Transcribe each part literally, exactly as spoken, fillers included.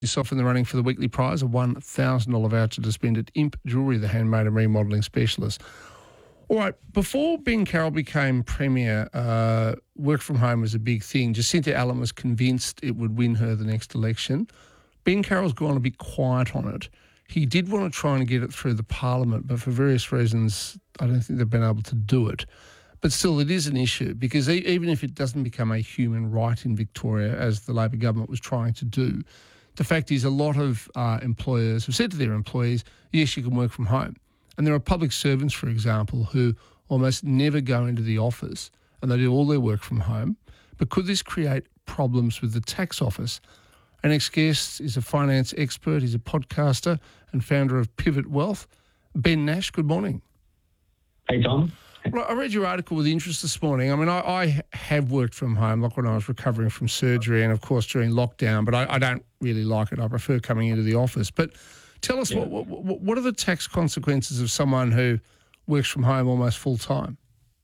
Yourself in the running for the weekly prize, a one thousand dollars voucher to spend at Imp Jewellery, the handmade and remodelling specialist. All right, before Ben Carroll became Premier, uh, work from home was a big thing. Jacinta Allen was convinced it would win her the next election. Ben Carroll's gone a bit quiet on it. He did want to try and get it through the Parliament, but for various reasons, I don't think they've been able to do it. But still, it is an issue because e- even if it doesn't become a human right in Victoria, as the Labor government was trying to do, the fact is a lot of uh, employers have said to their employees, yes, you can work from home. And there are public servants, for example, who almost never go into the office and they do all their work from home. But could this create problems with the tax office? Our next guest is a finance expert. He's a podcaster and founder of Pivot Wealth. Ben Nash, good morning. Hey, Tom. Well, I read your article with interest this morning. I mean, I, I have worked from home, like when I was recovering from surgery and, of course, during lockdown, but I, I don't really like it. I prefer coming into the office. But tell us, yeah. what, what what are the tax consequences of someone who works from home almost full-time?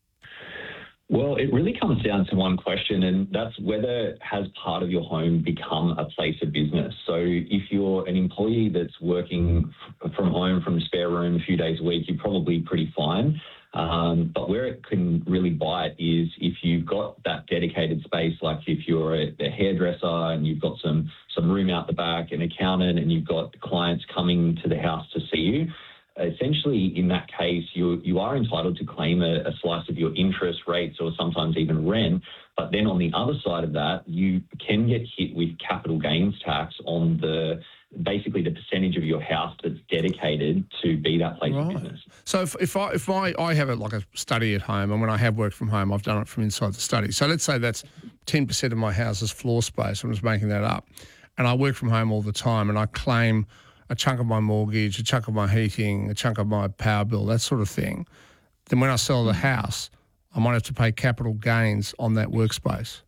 Well, it really comes down to one question, and that's whether has part of your home become a place of business. So if you're an employee that's working f- from home, from a spare room a few days a week, you're probably pretty fine. Um, but where it can really bite is if you've got that dedicated space, like if you're a, a hairdresser and you've got some some room out the back, an accountant, and you've got clients coming to the house to see you. Essentially, in that case, you you are entitled to claim a, a slice of your interest rates or sometimes even rent. But then on the other side of that, you can get hit with capital gains tax on the basically the percentage of your house that's dedicated to be that place right. of business. So if, if I if I, I have a, like a study at home, and when I have worked from home, I've done it from inside the study. So let's say that's ten percent of my house's floor space. I'm just making that up. And I work from home all the time, and I claim a chunk of my mortgage, a chunk of my heating, a chunk of my power bill, that sort of thing. Then when I sell the house, I might have to pay capital gains on that workspace.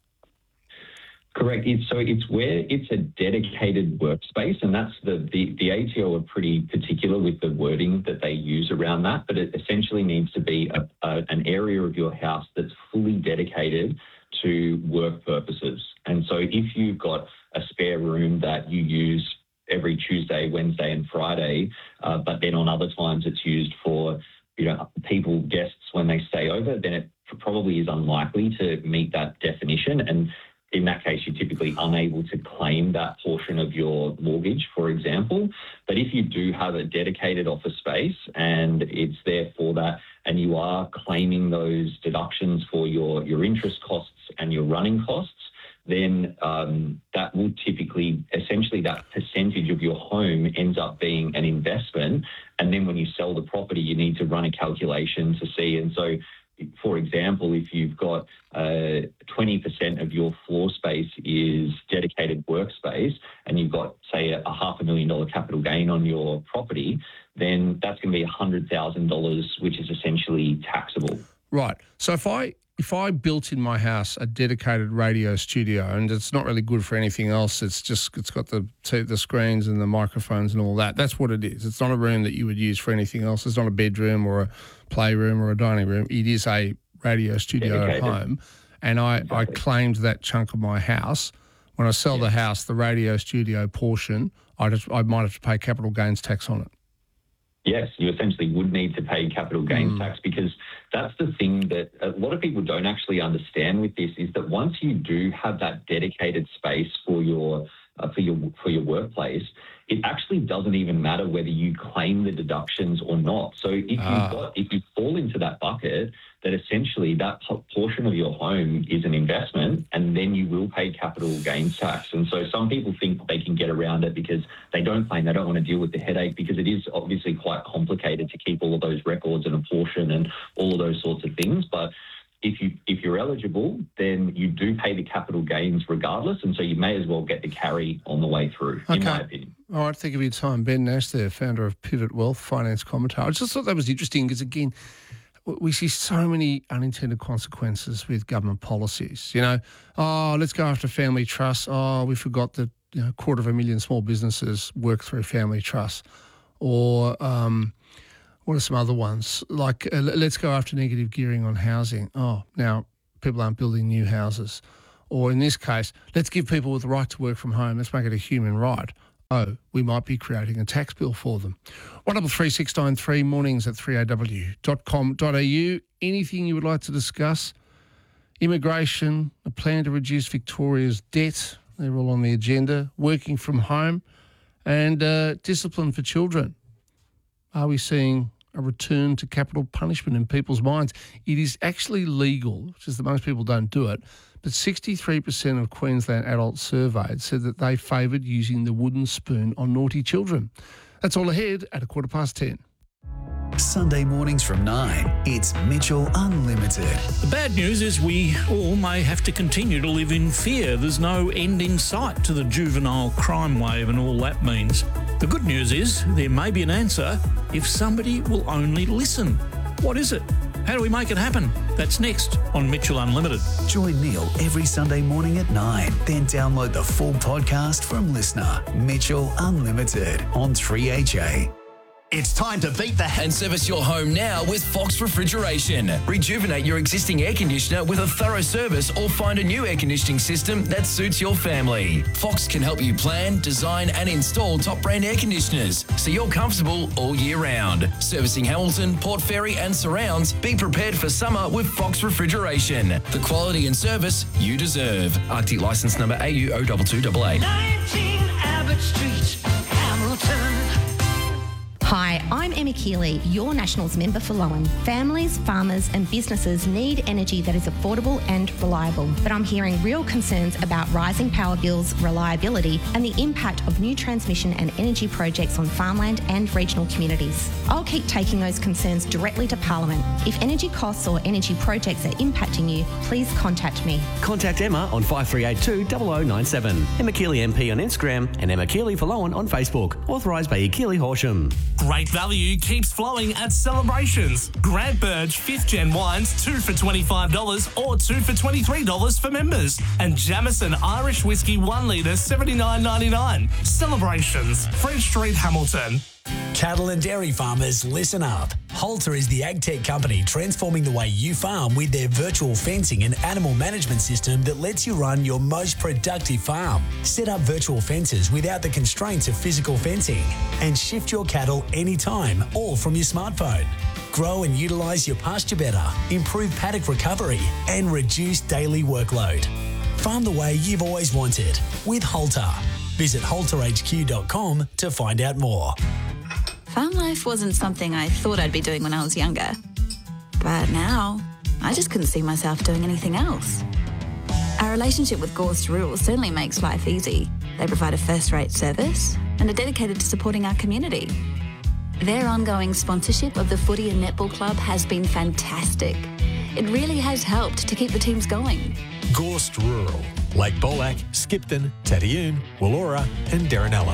Correct. It's, so it's where it's a dedicated workspace, and that's the, the, the A T O are pretty particular with the wording that they use around that, but it essentially needs to be a, a, an area of your house that's fully dedicated to work purposes. And so if you've got a spare room that you use every Tuesday, Wednesday and Friday, uh, but then on other times it's used for, you know, people, guests when they stay over, then it probably is unlikely to meet that definition. And in that case, you're typically unable to claim that portion of your mortgage, for example. But if you do have a dedicated office space and it's there for that, and you are claiming those deductions for your, your interest costs and your running costs, then um, that will typically, essentially that percentage of your home ends up being an investment. And then when you sell the property, you need to run a calculation to see. And so, for example, if you've got uh, twenty percent of your floor space is dedicated workspace and you've got, say, a, a half a million dollar capital gain on your property, then that's going to be one hundred thousand dollars, which is essentially taxable. Right. So if I if I built in my house a dedicated radio studio, and it's not really good for anything else, it's just it's got the the screens and the microphones and all that. That's what it is. It's not a room that you would use for anything else. It's not a bedroom or a playroom or a dining room. It is a radio studio dedicated at home, and I, exactly. I claimed that chunk of my house. When I sell yeah. the house, the radio studio portion, I just I might have to pay capital gains tax on it. Yes, you essentially would need to pay capital gains mm. tax, because that's the thing that a lot of people don't actually understand with this, is that once you do have that dedicated space for your uh, for your for your workplace, it actually doesn't even matter whether you claim the deductions or not. So if ah. you got if you fall into that bucket, that essentially that portion of your home is an investment, and then you will pay capital gains tax. And so some people think they can get around it because they don't claim, they don't want to deal with the headache, because it is obviously quite complicated to keep all of those records and apportion and all of those sorts of things. But if you if you're eligible, then you do pay the capital gains regardless, and so you may as well get the carry on the way through, okay. in my opinion. All right, thank you for your time. Ben Nash there, founder of Pivot Wealth, finance commentator. I just thought that was interesting because, again, we see so many unintended consequences with government policies. You know, oh, let's go after family trusts. Oh, we forgot that, you know, a quarter of a million small businesses work through family trusts. Or um, what are some other ones? Like, uh, let's go after negative gearing on housing. Oh, now people aren't building new houses. Or in this case, let's give people the right to work from home. Let's make it a human right. Oh, we might be creating a tax bill for them. one double three six nine three, mornings at three a w dot com dot a u. Anything you would like to discuss? Immigration, a plan to reduce Victoria's debt, they're all on the agenda. Working from home and uh, discipline for children. Are we seeing a return to capital punishment in people's minds? It is actually legal, which is that most people don't do it, but sixty-three percent of Queensland adults surveyed said that they favoured using the wooden spoon on naughty children. That's all ahead at a quarter past ten. Sunday mornings from nine, it's Mitchell Unlimited. The bad news is we all may have to continue to live in fear. There's no end in sight to the juvenile crime wave and all that means. The good news is there may be an answer if somebody will only listen. What is it? How do we make it happen? That's next on Mitchell Unlimited. Join Neil every Sunday morning at nine. Then download the full podcast from Listener. Mitchell Unlimited on three H A. It's time to beat the heat and service your home now with Fox Refrigeration. Rejuvenate your existing air conditioner with a thorough service or find a new air conditioning system that suits your family. Fox can help you plan, design and install top brand air conditioners so you're comfortable all year round. Servicing Hamilton, Port Fairy and surrounds, be prepared for summer with Fox Refrigeration. The quality and service you deserve. Arctic licence number A U zero two two eight eight. nineteen Abbott Street, Hamilton. Hi, I'm Emma Keeley, your Nationals member for Lowen. Families, farmers and businesses need energy that is affordable and reliable, but I'm hearing real concerns about rising power bills, reliability and the impact of new transmission and energy projects on farmland and regional communities. I'll keep taking those concerns directly to Parliament. If energy costs or energy projects are impacting you, please contact me. Contact Emma on five three eight two zero zero nine seven. Emma Keeley M P on Instagram and Emma Keeley for Lowen on Facebook. Authorised by E. Keeley Horsham. Great value keeps flowing at Celebrations. Grant Burge fifth Gen wines, two for twenty-five dollars or two for twenty-three dollars for members. And Jameson Irish Whiskey one litre, seventy-nine ninety-nine. Celebrations, French Street, Hamilton. Cattle and dairy farmers, listen up. Halter is the ag tech company transforming the way you farm with their virtual fencing and animal management system that lets you run your most productive farm. Set up virtual fences without the constraints of physical fencing and shift your cattle anytime, all from your smartphone. Grow and utilise your pasture better, improve paddock recovery and reduce daily workload. Farm the way you've always wanted with Halter. Visit halter h q dot com to find out more. Farm life wasn't something I thought I'd be doing when I was younger. But now, I just couldn't see myself doing anything else. Our relationship with Gorst Rural certainly makes life easy. They provide a first-rate service and are dedicated to supporting our community. Their ongoing sponsorship of the Footy and Netball Club has been fantastic. It really has helped to keep the teams going. Gorst Rural, Lake Bolac, Skipton, Tadioon, Wollora and Derrinellum.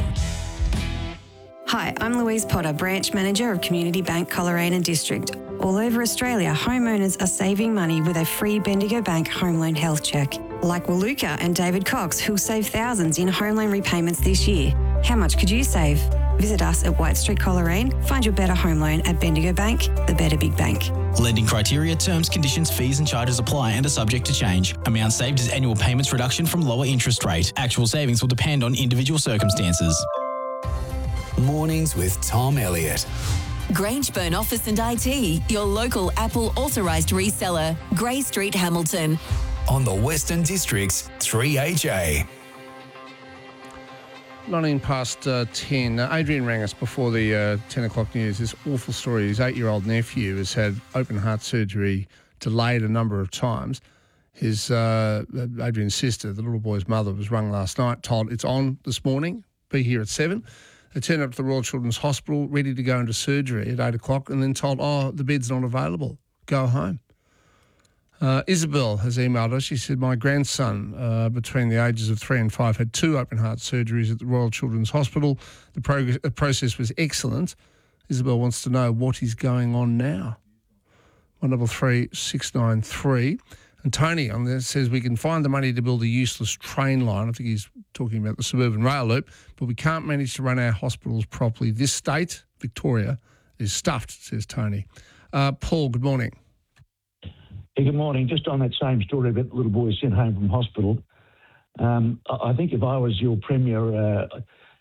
Hi, I'm Louise Potter, Branch Manager of Community Bank Coleraine District. All over Australia, homeowners are saving money with a free Bendigo Bank home loan health check. Like Waluka and David Cox, who'll save thousands in home loan repayments this year. How much could you save? Visit us at White Street, Coleraine. Find your better home loan at Bendigo Bank, the better big bank. Lending criteria, terms, conditions, fees and charges apply and are subject to change. Amount saved is annual payments reduction from lower interest rate. Actual savings will depend on individual circumstances. Mornings with Tom Elliott. Grangeburn Office and I T, your local Apple authorised reseller. Grey Street, Hamilton. On the Western District's three H A. nineteen past uh, ten. Uh, Adrian rang us before the uh, ten o'clock news. This awful story. His eight-year-old nephew has had open heart surgery delayed a number of times. His uh, Adrian's sister, the little boy's mother, was rung last night, told it's on this morning, be here at seven. They turned up to the Royal Children's Hospital, ready to go into surgery at eight o'clock, and then told, oh, the bed's not available. Go home. Uh, Isabel has emailed us. She said, my grandson, uh, between the ages of three and five, had two open heart surgeries at the Royal Children's Hospital. The, prog- the process was excellent. Isabel wants to know what is going on now. one double three six nine three. And Tony on there says we can find the money to build a useless train line. I think he's talking about the suburban rail loop, but we can't manage to run our hospitals properly. This state, Victoria, is stuffed, says Tony. Uh, Paul, good morning. Hey, good morning. Just on that same story about the little boy sent home from hospital, um, I think if I was your Premier, uh,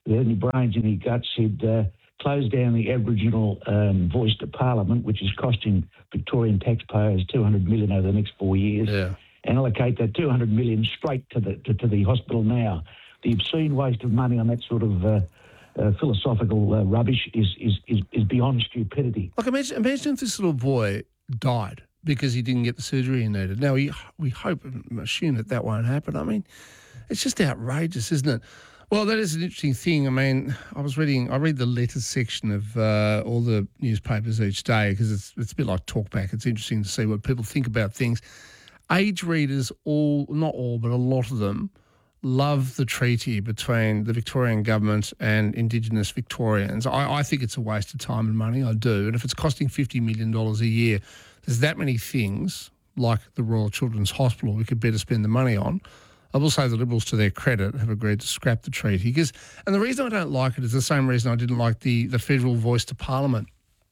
with any brains in his guts, he'd uh, close down the Aboriginal um, voice to Parliament, which is costing Victorian taxpayers two hundred million dollars over the next four years, yeah. and allocate that two hundred million dollars straight to the to, to the hospital now. The obscene waste of money on that sort of uh, uh, philosophical uh, rubbish is, is is is beyond stupidity. Like imagine, imagine if this little boy died because he didn't get the surgery he needed. Now, we, we hope and assume that that won't happen. I mean, it's just outrageous, isn't it? Well, that is an interesting thing. I mean, I was reading, I read the letters section of uh, all the newspapers each day because it's, it's a bit like talkback. It's interesting to see what people think about things. Age readers, all, not all, but a lot of them, love the treaty between the Victorian government and Indigenous Victorians. I, I think it's a waste of time and money, I do. And if it's costing fifty million dollars a year, there's that many things, like the Royal Children's Hospital, we could better spend the money on. I will say the Liberals, to their credit, have agreed to scrap the treaty. Because, and the reason I don't like it is the same reason I didn't like the, the federal voice to Parliament.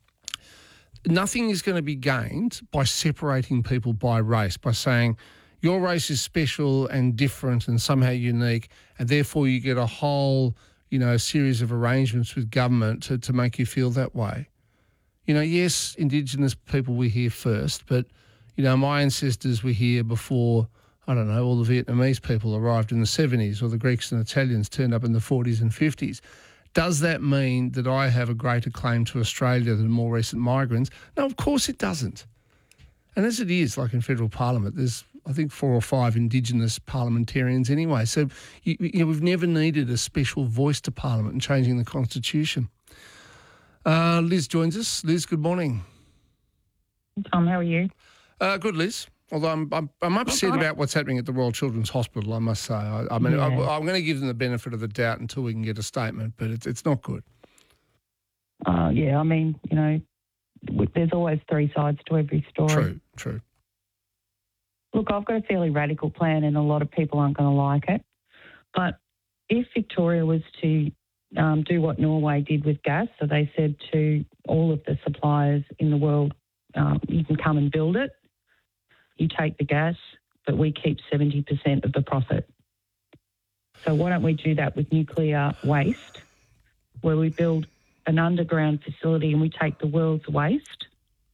Nothing is going to be gained by separating people by race, by saying your race is special and different and somehow unique, and therefore you get a whole, you know, series of arrangements with government to, to make you feel that way. You know, yes, Indigenous people were here first, but, you know, my ancestors were here before, I don't know, all the Vietnamese people arrived in the seventies, or the Greeks and Italians turned up in the forties and fifties. Does that mean that I have a greater claim to Australia than more recent migrants? No, of course it doesn't. And as it is, like in federal parliament, there's, I think, four or five Indigenous parliamentarians anyway. So, you, you know, we've never needed a special voice to Parliament in changing the Constitution. Uh, Liz joins us. Liz, good morning. Tom, how are you? Uh, good, Liz. Although I'm, I'm, I'm upset Okay. about what's happening at the Royal Children's Hospital, I must say. I, I mean, Yeah. I, I'm going to give them the benefit of the doubt until we can get a statement, but it's it's not good. Uh, yeah, I mean, you know, w- there's always three sides to every story. True, true. Look, I've got a fairly radical plan and a lot of people aren't going to like it. But if Victoria was to um, do what Norway did with gas, so they said to all of the suppliers in the world, um, you can come and build it, you take the gas, but we keep seventy percent of the profit. So why don't we do that with nuclear waste, where we build an underground facility and we take the world's waste,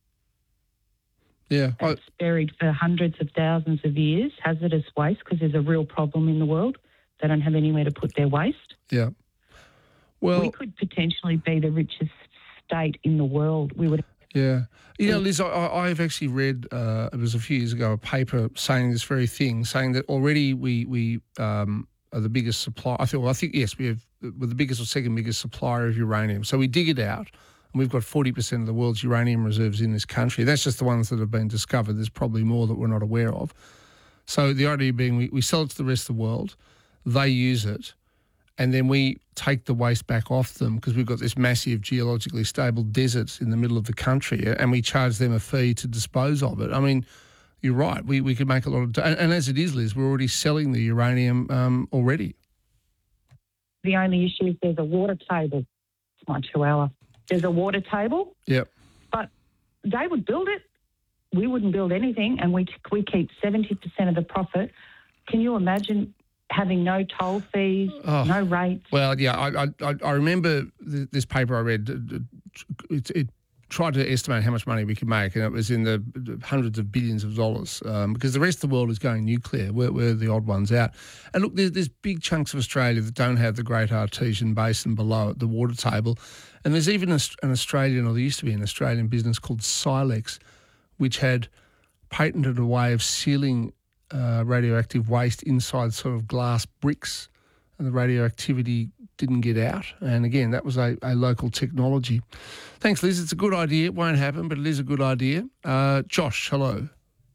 Yeah. I, it's buried for hundreds of thousands of years, hazardous waste, because there's a real problem in the world. They don't have anywhere to put their waste. yeah. Well, we could potentially be the richest state in the world. We would. yeah. You know, Liz, I, I- I've actually read, uh, it was a few years ago, a paper saying this very thing, saying that already we we um, are the biggest supplier. I think, well, I think, yes, we have, we're the biggest or second biggest supplier of uranium. So we dig it out, and we've got forty percent of the world's uranium reserves in this country. That's just the ones that have been discovered. There's probably more that we're not aware of. So the idea being we, we sell it to the rest of the world, they use it, and then we take the waste back off them because we've got this massive geologically stable desert in the middle of the country, and we charge them a fee to dispose of it. I mean, you're right. We we could make a lot of... And, and as it is, Liz, we're already selling the uranium um, already. The only issue is there's a water table. It's my two-hour. There's a water table, Yep. but they would build it. We wouldn't build anything, and we we keep seventy percent of the profit. Can you imagine having no toll fees, Oh. no rates? Well, yeah, I I, I remember th- this paper I read. It, it tried to estimate how much money we could make, and it was in the hundreds of billions of dollars um, because the rest of the world is going nuclear. We're, we're the odd ones out. And look, there's, there's big chunks of Australia that don't have the Great Artesian Basin below it, the water table. And there's even a, an Australian, or there used to be an Australian business called Silex, which had patented a way of sealing uh, radioactive waste inside sort of glass bricks, and the radioactivity didn't get out. And again, that was a, a local technology. Thanks, Liz. It's a good idea. It won't happen, but it is a good idea. Uh, Josh, hello.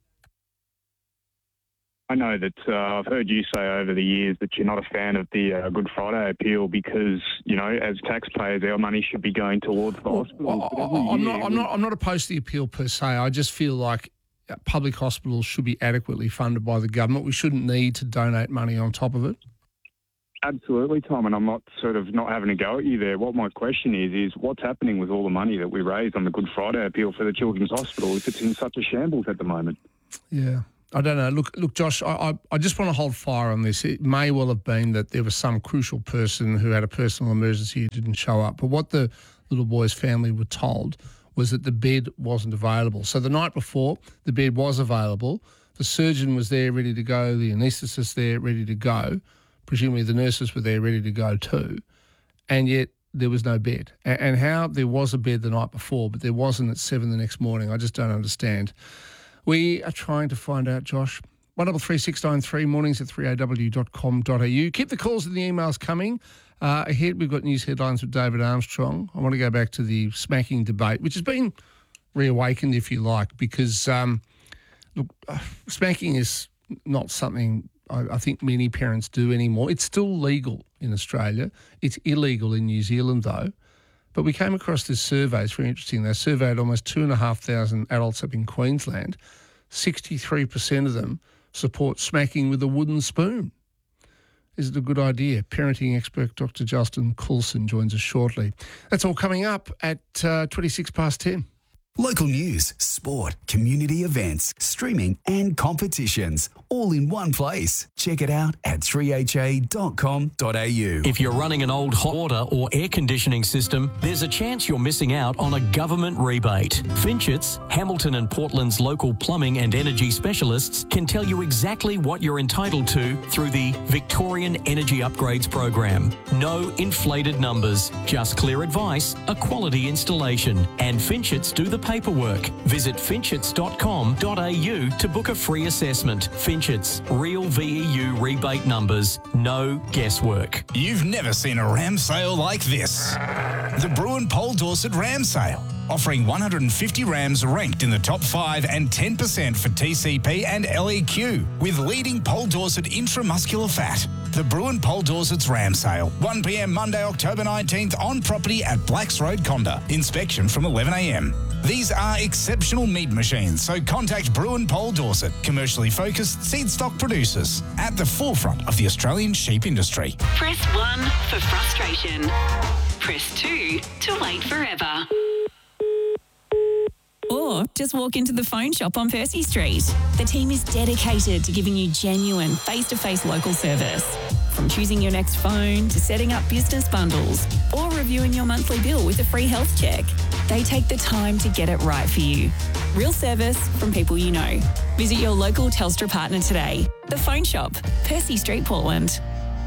I know that uh, I've heard you say over the years that you're not a fan of the uh, Good Friday appeal because, you know, as taxpayers, our money should be going towards the hospitals. But every I'm year not, I'm not, I'm not opposed to the appeal per se. I just feel like public hospitals should be adequately funded by the government. We shouldn't need to donate money on top of it. Absolutely, Tom, and I'm not sort of not having a go at you there. What my question is, is what's happening with all the money that we raised on the Good Friday appeal for the Children's Hospital if it's in such a shambles at the moment? Yeah. I don't know. Look, look, Josh, I, I, I just want to hold fire on this. It may well have been that there was some crucial person who had a personal emergency who didn't show up. But what the little boy's family were told was that the bed wasn't available. So the night before, the bed was available. The surgeon was there ready to go. The anaesthetist there ready to go. Presumably the nurses were there ready to go too. And yet there was no bed. And, and how there was a bed the night before, but there wasn't at seven the next morning, I just don't understand. We are trying to find out, Josh. one double three six nine three, mornings at three a w dot com dot a u. Keep the calls and the emails coming. Uh, ahead, we've got news headlines with David Armstrong. I want to go back to the smacking debate, which has been reawakened, if you like, because, um, look, uh, smacking is not something I, I think many parents do anymore. It's still legal in Australia. It's illegal in New Zealand, though. But we came across this survey. It's very interesting. They surveyed almost two thousand five hundred adults up in Queensland. sixty-three percent of them support smacking with a wooden spoon. Is it a good idea? Parenting expert Doctor Justin Coulson joins us shortly. That's all coming up at uh, twenty-six past ten. Local news, sport, community events, streaming and competitions, all in one place. Check it out at three h a dot com dot a u. If you're running an old hot water or air conditioning system, there's a chance you're missing out on a government rebate. Finchets, Hamilton and Portland's local plumbing and energy specialists, can tell you exactly what you're entitled to through the Victorian Energy Upgrades program. No inflated numbers, just clear advice, a quality installation, and Finchets do the paperwork. Visit finchets dot com dot a u to book a free assessment. Finchets, real V E U rebate numbers, no guesswork. You've never seen a ram sale like this. The Bruin Pole Dorset Ram Sale, offering one hundred fifty rams ranked in the top five and ten percent for T C P and L E Q, with leading Pole Dorset intramuscular fat. The Bruin Pole Dorset's Ram Sale, one p m Monday, October nineteenth, on property at Blacks Road, Conda. Inspection from eleven a m. These are exceptional meat machines, so contact Bruin Pole Dorset, commercially focused seed stock producers, at the forefront of the Australian sheep industry. Press one for frustration. Press two to wait forever. Or just walk into the phone shop on Percy Street. The team is dedicated to giving you genuine face-to-face local service. From choosing your next phone to setting up business bundles or reviewing your monthly bill with a free health check, they take the time to get it right for you. Real service from people you know. Visit your local Telstra partner today. The Phone Shop, Percy Street, Portland.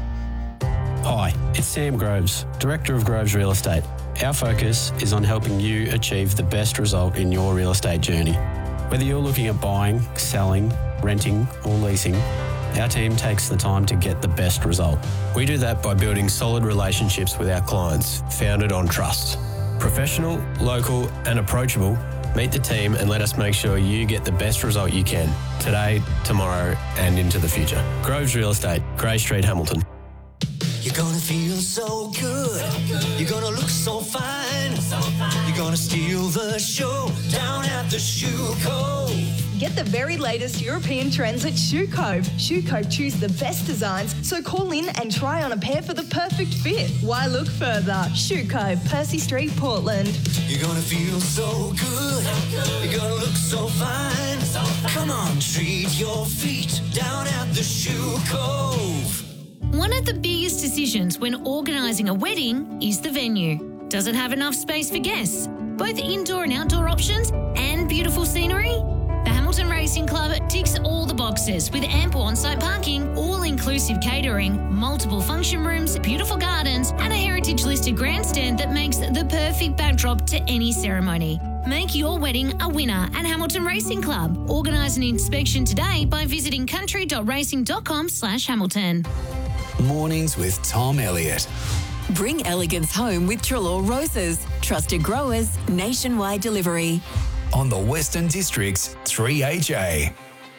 Hi, it's Sam Groves, Director of Groves Real Estate. Our focus is on helping you achieve the best result in your real estate journey. Whether you're looking at buying, selling, renting or leasing, our team takes the time to get the best result. We do that by building solid relationships with our clients, founded on trust. Professional, local and approachable, meet the team and let us make sure you get the best result you can, today, tomorrow and into the future. Groves Real Estate, Grey Street, Hamilton. You're gonna feel so good. You're gonna look so fine. You're gonna steal the show down at the Shoe Cove. Get the very latest European trends at Shoe Cove. Shoe Cove choose the best designs, so call in and try on a pair for the perfect fit. Why look further? Shoe Cove, Percy Street, Portland. You're gonna feel so good. You're gonna look so fine. Come on, treat your feet down at the Shoe Cove. One of the biggest decisions when organising a wedding is the venue. Does it have enough space for guests? Both indoor and outdoor options and beautiful scenery? The Hamilton Racing Club ticks all the boxes with ample on-site parking, all-inclusive catering, multiple function rooms, beautiful gardens and a heritage-listed grandstand that makes the perfect backdrop to any ceremony. Make your wedding a winner at Hamilton Racing Club. Organise an inspection today by visiting country dot racing dot com slash Hamilton. Mornings with Tom Elliott. Bring elegance home with Trelaw Roses. Trusted growers, nationwide delivery. On the Western District's three H A.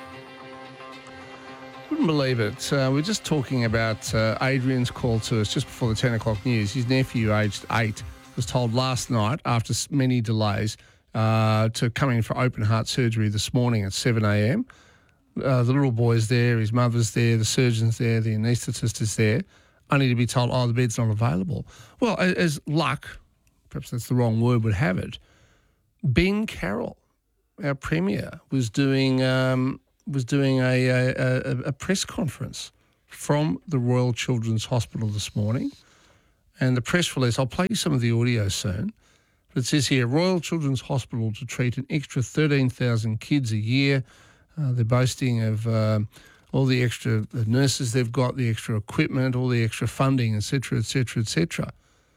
Wouldn't believe it. Uh, we're just talking about uh, Adrian's call to us just before the ten o'clock news. His nephew, aged eight, was told last night, after many delays, uh, to come in for open heart surgery this morning at seven a m. Uh, the little boy's there, his mother's there, the surgeon's there, the anaesthetist is there, only to be told, oh, the bed's not available. Well, as, as luck, perhaps that's the wrong word, would have it, Ben Carroll, our Premier, was doing um, was doing a, a, a, a press conference from the Royal Children's Hospital this morning. And the press release, I'll play you some of the audio soon. But it says here, Royal Children's Hospital to treat an extra thirteen thousand kids a year. Uh, they're boasting of uh, all the extra nurses they've got, the extra equipment, all the extra funding, et cetera, et cetera, et cetera.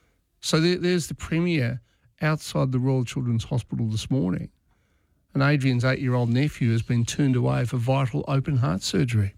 So there, there's the Premier outside the Royal Children's Hospital this morning. And Adrian's eight-year-old nephew has been turned away for vital open heart surgery.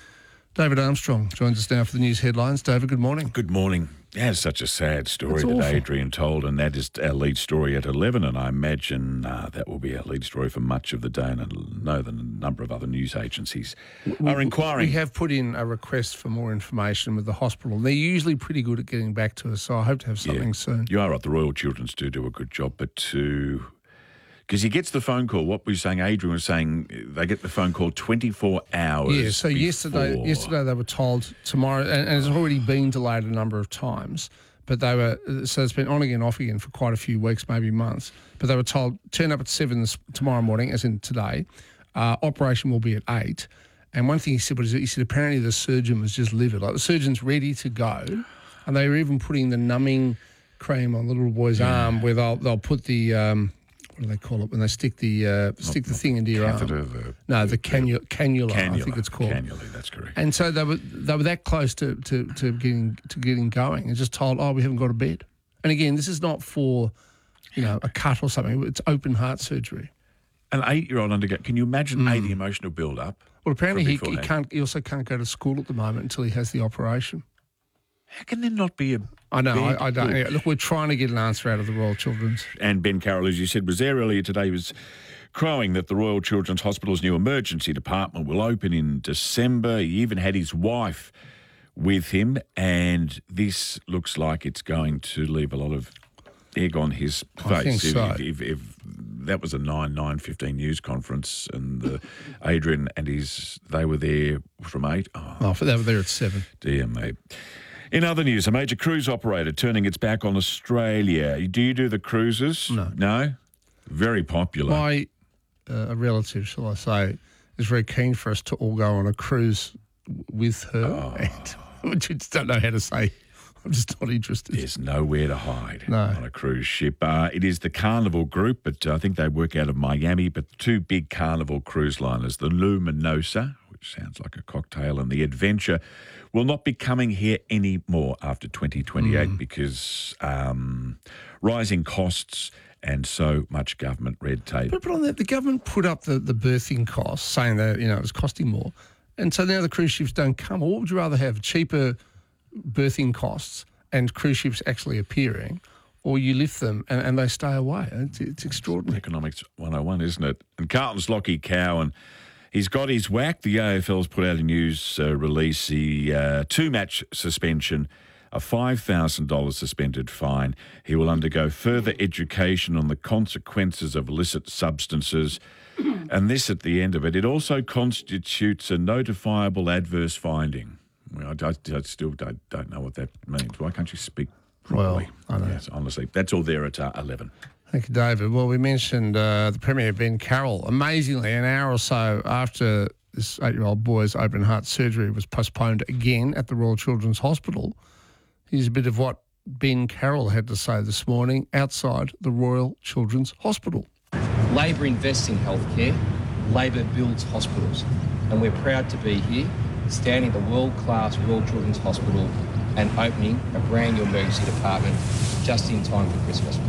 David Armstrong joins us now for the news headlines. David, good morning. Good morning. Yeah, it's such a sad story That's that awful. Adrian told, and that is our lead story at eleven, and I imagine uh, that will be our lead story for much of the day, and I know that a number of other news agencies We- are inquiring. We have put in a request for more information with the hospital. They're usually pretty good at getting back to us, so I hope to have something Yeah, soon. You are right, the Royal Children's do do a good job, but to... Because he gets the phone call. What were you saying? Adrian was saying they get the phone call twenty-four hours Yeah, so yesterday before. yesterday they were told tomorrow, and, and it's already been delayed a number of times, but they were, so it's been on again, off again for quite a few weeks, maybe months, but they were told, turn up at seven this, tomorrow morning, as in today, uh, operation will be at eight, and one thing he said was, he said apparently the surgeon was just livid, like the surgeon's ready to go, and they were even putting the numbing cream on the little boy's Yeah. arm where they'll, they'll put the... Um, what do they call it when they stick the uh, stick the thing into your catheter, arm? the- no, the cannu- cannula, I Cannula, think it's called. Cannula, that's correct. And so they were they were that close to, to, to getting to getting going, and just told, oh, we haven't got a bed. And again, this is not for, you know, a cut or something. It's open heart surgery. An eight-year-old undergo. Can you imagine Mm. A, the emotional build-up? Well, apparently from he, he beforehand? can't. He also can't go to school at the moment until he has the operation. How can there not be a I know. bed? I, I don't. Look. Yeah, look, we're trying to get an answer out of the Royal Children's. And Ben Carroll, as you said, was there earlier today. He was crowing that the Royal Children's Hospital's new emergency department will open in December. He even had his wife with him, and this looks like it's going to leave a lot of egg on his face. I think if, so. if, if, if that was a nine nine fifteen news conference, and the, Adrian and his they were there from eight. Oh, Oh, they were there at seven. dear me. In other news, a major cruise operator turning its back on Australia. Do you do the cruises? No. No? Very popular. My uh, a relative, shall I say, is very keen for us to all go on a cruise w- with her. Oh. And I just don't know how to say. I'm just not interested. There's nowhere to hide No. on a cruise ship. Uh, it is the Carnival Group, but uh, I think they work out of Miami. But two big Carnival cruise liners, the Luminosa, which sounds like a cocktail, and the Adventure, will not be coming here anymore after twenty twenty-eight Mm. because um, rising costs and so much government red tape. But, but on that, the government put up the, the berthing costs, saying that, you know, it was costing more. And so now the cruise ships don't come. Or what would you rather have, cheaper berthing costs and cruise ships actually appearing, or you lift them and, and they stay away? It's, it's extraordinary. Economics one oh one, isn't it? And Carlton's Lockie Cowan, he's got his whack. The A F L's put out a news uh, release, the uh, two-match suspension, a five thousand dollars suspended fine. He will undergo further education on the consequences of illicit substances. And this at the end of it, it also constitutes a notifiable adverse finding. Well, I, I, I still don't, don't know what that means. Why can't you speak properly? Well, I know. Yes, honestly, that's all there at uh, eleven. Thank you, David. Well, we mentioned uh, the Premier, Ben Carroll. Amazingly, an hour or so after this eight-year-old boy's open heart surgery was postponed again at the Royal Children's Hospital, here's a bit of what Ben Carroll had to say this morning outside the Royal Children's Hospital. Labor invests in healthcare, Labor builds hospitals, and we're proud to be here, standing at the world-class Royal Children's Hospital and opening a brand new emergency department just in time for Christmas.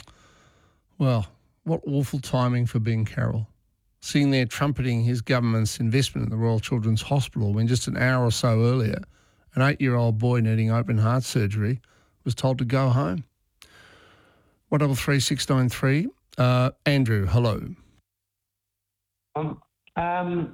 Well, what awful timing for Ben Carroll. Sitting there trumpeting his government's investment in the Royal Children's Hospital when just an hour or so earlier, an eight-year-old boy needing open heart surgery was told to go home. one double three six nine three. Uh, Andrew, hello. Um, um,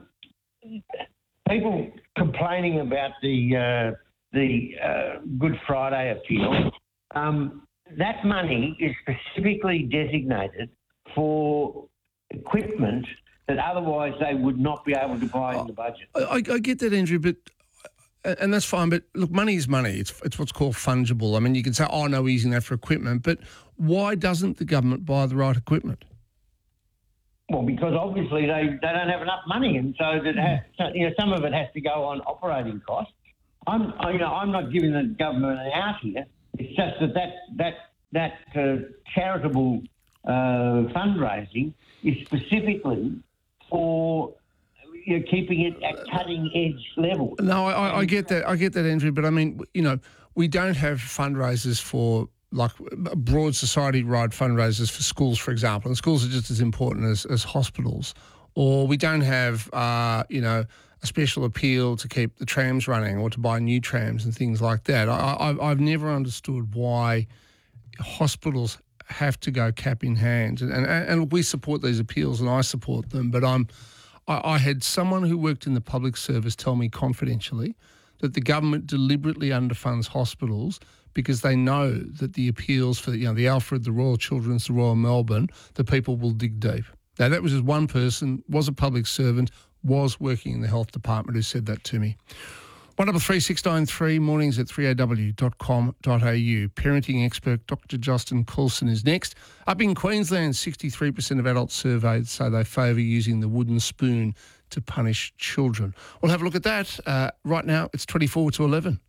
people complaining about the uh, the uh, Good Friday appeal. Um, that money is specifically designated for equipment that otherwise they would not be able to buy in the budget. I, I, I get that, Andrew, but and that's fine. But look, money is money. It's it's what's called fungible. I mean, you can say, "Oh, no, we're using that for equipment," but why doesn't the government buy the right equipment? Well, because obviously they, they don't have enough money, and so that has, so, you know, some of it has to go on operating costs. I'm, I, you know, I'm not giving the government an out here. It's just that that that that uh, charitable uh, fundraising is specifically for you know, keeping it at cutting edge level. No, I, I get that. I get that, Andrew. But I mean, you know, we don't have fundraisers for. Like broad society-wide fundraisers for schools, for example, and schools are just as important as, as hospitals. Or we don't have, uh, you know, a special appeal to keep the trams running or to buy new trams and things like that. I, I, I've never understood why hospitals have to go cap in hand. And, and, and we support these appeals and I support them, but I'm, I, I had someone who worked in the public service tell me confidentially that the government deliberately underfunds hospitals because they know that the appeals for, you know, the Alfred, the Royal Children's, the Royal Melbourne, the people will dig deep. Now, that was just one person, was a public servant, was working in the health department who said that to me. one double three six nine three, mornings at three a w dot com dot a u. Parenting expert Doctor Justin Coulson is next. Up in Queensland, sixty-three percent of adults surveyed say they favour using the wooden spoon to punish children. We'll have a look at that. Uh, right now, it's twenty-four to eleven.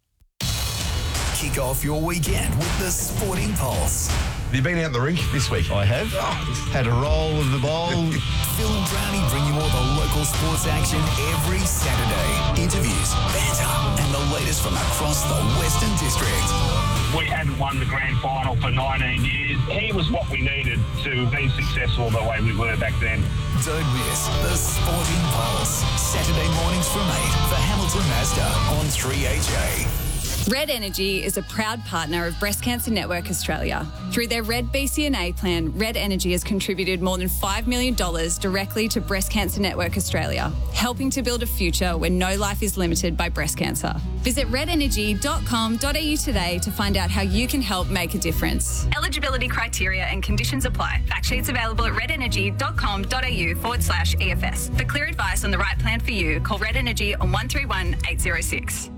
Kick off your weekend with the Sporting Pulse. Have you been out the rink this week? I have. Had a roll of the bowl. Phil and Brownie bring you all the local sports action every Saturday. Interviews, banter, and the latest from across the Western District. We hadn't won the grand final for nineteen years. He was what we needed to be successful the way we were back then. Don't miss the Sporting Pulse. Saturday mornings from eight for Hamilton Mazda on three H A. Red Energy is a proud partner of Breast Cancer Network Australia. Through their Red B C N A plan, Red Energy has contributed more than five million dollars directly to Breast Cancer Network Australia, helping to build a future where no life is limited by breast cancer. Visit red energy dot com dot a u today to find out how you can help make a difference. Eligibility criteria and conditions apply. Fact sheets available at red energy dot com dot a u forward slash E F S. For clear advice on the right plan for you, call Red Energy on one three one eight zero six.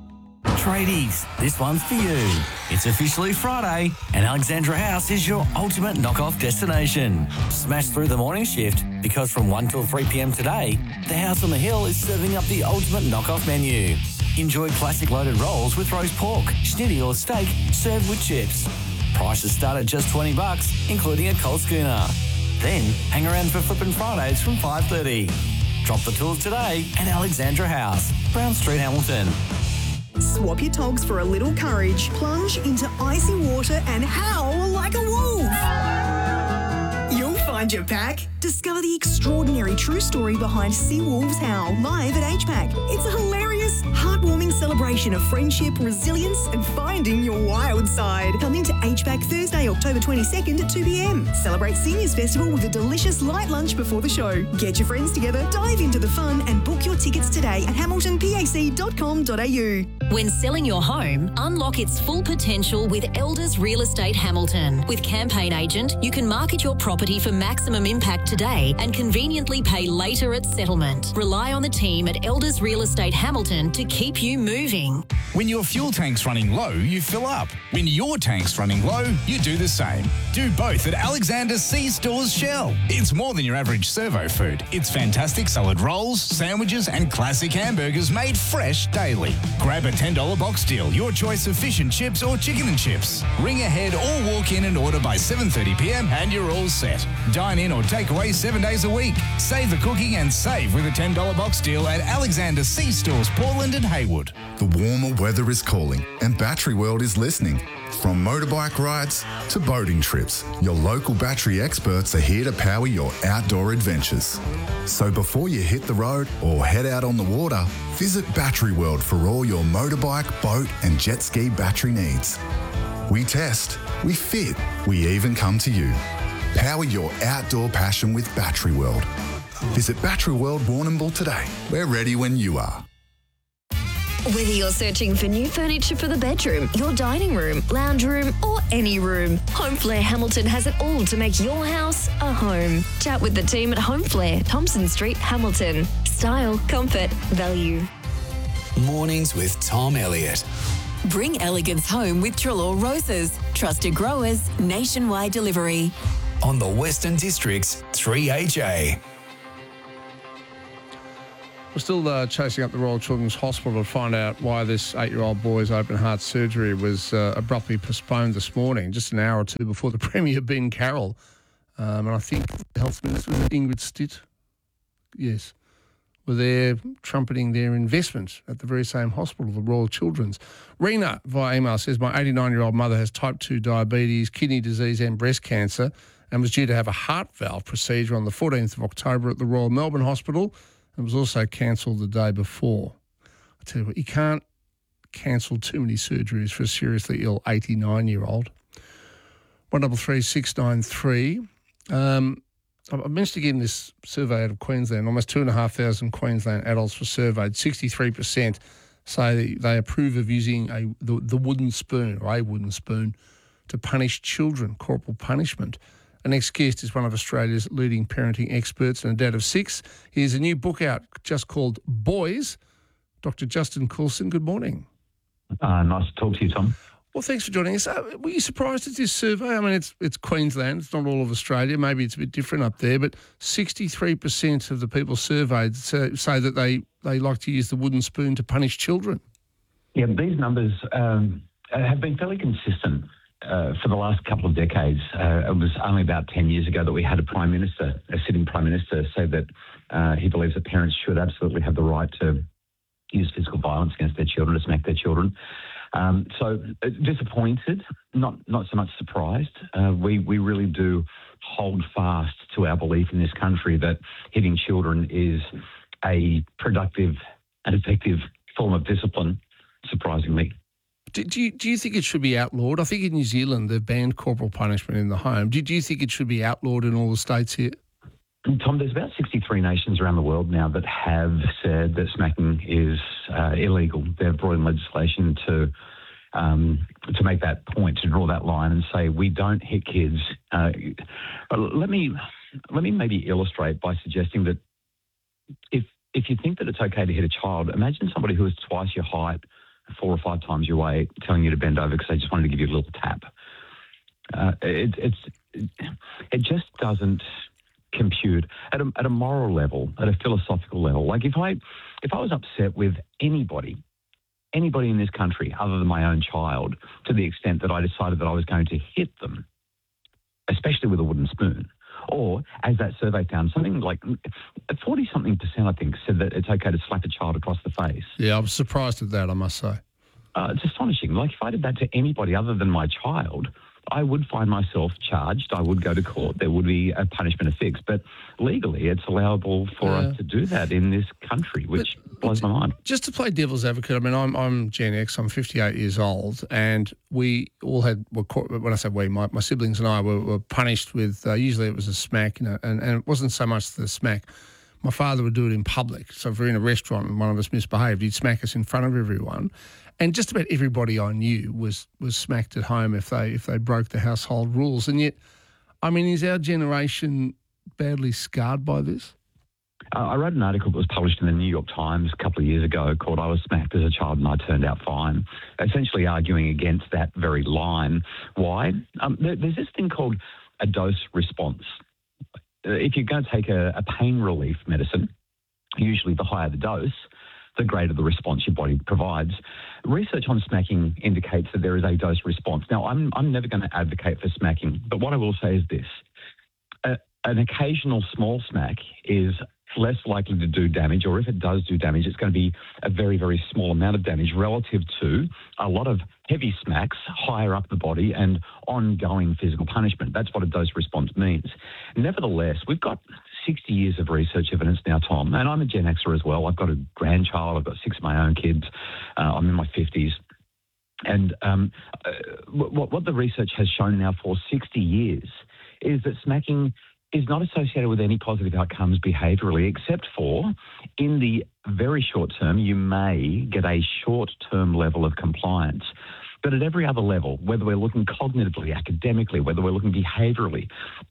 Tradies, this one's for you. It's officially Friday and Alexandra House is your ultimate knockoff destination. Smash through the morning shift because from one till three p m today, the House on the Hill is serving up the ultimate knockoff menu. Enjoy classic loaded rolls with roast pork, schnitty or steak served with chips. Prices start at just twenty bucks, including a cold schooner. Then hang around for Flippin' Fridays from five thirty. Drop the tools today at Alexandra House, Brown Street, Hamilton. Swap your togs for a little courage, plunge into icy water and howl like a wolf. You'll find your pack. Discover the extraordinary true story behind Sea Wolves Howl live at H PAC. It's a hilarious, heartwarming celebration of friendship, resilience and finding your wild side. Coming to H PAC Thursday, October twenty-second at two p m. Celebrate Seniors Festival with a delicious light lunch before the show. Get your friends together, dive into the fun and book your tickets today at hamilton pac dot com dot a u. When selling your home, unlock its full potential with Elders Real Estate Hamilton. With Campaign Agent, you can market your property for maximum impact today and conveniently pay later at settlement. Rely on the team at Elders Real Estate Hamilton to keep you moving. When your fuel tank's running low, you fill up. When your tank's running low, you do the same. Do both at Alexander C Stores Shell. It's more than your average servo food. It's fantastic salad rolls, sandwiches and classic hamburgers made fresh daily. Grab a ten dollar box deal, your choice of fish and chips or chicken and chips. Ring ahead or walk in and order by seven thirty p m and you're all set. Dine in or take away seven days a week. Save the cooking and save with a ten dollar box deal at Alexander C Stores, Portland and Haywood. The warmer weather is calling and Battery World is listening. From motorbike rides to boating trips, your local battery experts are here to power your outdoor adventures. So before you hit the road or head out on the water, visit Battery World for all your motorbike, boat and jet ski battery needs. We test, we fit, we even come to you. Power your outdoor passion with Battery World. Visit Battery World Warrnambool today. We're ready when you are. Whether you're searching for new furniture for the bedroom, your dining room, lounge room, or any room, Homeflare Hamilton has it all to make your house a home. Chat with the team at Homeflare, Thompson Street, Hamilton. Style, comfort, value. Mornings with Tom Elliott. Bring elegance home with Trelaw Roses. Trusted growers, nationwide delivery. on the Western District's three H A. We're still uh, chasing up the Royal Children's Hospital to find out why this eight-year-old boy's open heart surgery was uh, abruptly postponed this morning, just an hour or two before the Premier, Ben Carroll. Um, and I think the Health Minister, was it Ingrid Stitt? Yes. Were there trumpeting their investment at the very same hospital, the Royal Children's. Rena, via email, says, my eighty-nine-year-old mother has type two diabetes, kidney disease and breast cancer and was due to have a heart valve procedure on the fourteenth of October at the Royal Melbourne Hospital and was also cancelled the day before. I tell you what, you can't cancel too many surgeries for a seriously ill eighty-nine-year-old. one double three six nine three. Um, I mentioned again this survey out of Queensland. Almost two and a half thousand Queensland adults were surveyed. sixty-three percent say they approve of using a the, the wooden spoon or a wooden spoon to punish children, corporal punishment. Our next guest is one of Australia's leading parenting experts and a dad of six. He has a new book out just called Boys. Doctor Justin Coulson, good morning. Uh, nice to talk to you, Tom. Well, thanks for joining us. Uh, were you surprised at this survey? I mean, it's it's Queensland. It's not all of Australia. Maybe it's a bit different up there, but sixty-three percent of the people surveyed say, say that they, they like to use the wooden spoon to punish children. Yeah, these numbers um, have been fairly consistent uh, for the last couple of decades. Uh, it was only about ten years ago that we had a Prime Minister, a sitting Prime Minister, say that uh, he believes that parents should absolutely have the right to use physical violence against their children, to smack their children. Um, so uh, disappointed, not not so much surprised. Uh, we we really do hold fast to our belief in this country that hitting children is a productive and effective form of discipline, surprisingly. Do, do, you, do you think it should be outlawed? I think in New Zealand they've banned corporal punishment in the home. Do, do you think it should be outlawed in all the states here? Tom, there's about sixty-three nations around the world now that have said that smacking is uh, illegal. They've brought in legislation to um, to make that point, to draw that line and say we don't hit kids. Uh, let me let me maybe illustrate by suggesting that if if you think that it's okay to hit a child, imagine somebody who is twice your height, four or five times your weight, telling you to bend over because they just wanted to give you a little tap. Uh, it, it's it just doesn't compute at a, at a moral level, at a philosophical level. Like if I if I was upset with anybody, anybody in this country other than my own child, to the extent that I decided that I was going to hit them, especially with a wooden spoon, or as that survey found, something like forty-something percent, I think, said that it's okay to slap a child across the face. Yeah, I'm surprised at that, I must say. Uh, it's astonishing. Like if I did that to anybody other than my child, I would find myself charged. I would go to court. There would be a punishment affixed. But legally, it's allowable for Yeah. us to do that in this country, which blows my mind. Just to play devil's advocate, I mean, I'm I'm Gen X. I'm fifty-eight years old, and we all had. Were, caught- when I say we, my, my siblings and I were, were punished with. Uh, usually, it was a smack, you know, and, and it wasn't so much the smack. My father would do it in public. So if we're in a restaurant and one of us misbehaved, he'd smack us in front of everyone. And just about everybody I knew was was smacked at home if they if they broke the household rules. And yet, I mean, is our generation badly scarred by this? Uh, I wrote an article that was published in the New York Times a couple of years ago called "I Was Smacked as a Child and I Turned Out Fine," essentially arguing against that very line. Why? Um, there, there's this thing called a dose response. Uh, if you're going to take a, a pain relief medicine, usually the higher the dose, the greater the response your body provides. Research on smacking indicates that there is a dose response. Now, I'm I'm never going to advocate for smacking, but what I will say is this. Uh, an occasional small smack is less likely to do damage, or if it does do damage, it's going to be a very, very small amount of damage relative to a lot of heavy smacks higher up the body and ongoing physical punishment. That's what a dose response means. Nevertheless, we've got sixty years of research evidence now, Tom, and I'm a Gen Xer as well. I've got a grandchild. I've got six of my own kids. Uh, I'm in my fifties. And um, uh, what, what the research has shown now for sixty years is that smacking is not associated with any positive outcomes behaviourally, except for in the very short term, you may get a short-term level of compliance. But at every other level, whether we're looking cognitively, academically, whether we're looking behaviourally,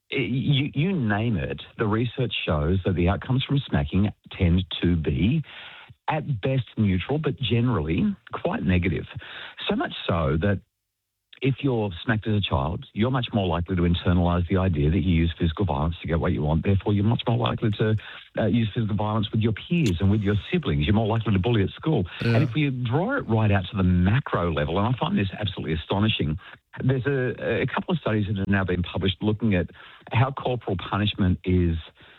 you, you name it, the research shows that the outcomes from smacking tend to be at best neutral, but generally quite negative. So much so that If you're smacked as a child, you're much more likely to internalise the idea that you use physical violence to get what you want. Therefore, you're much more likely to uh, use physical violence with your peers and with your siblings. You're more likely to bully at school. Yeah. And if we draw it right out to the macro level, and I find this absolutely astonishing, there's a, a couple of studies that have now been published looking at how corporal punishment is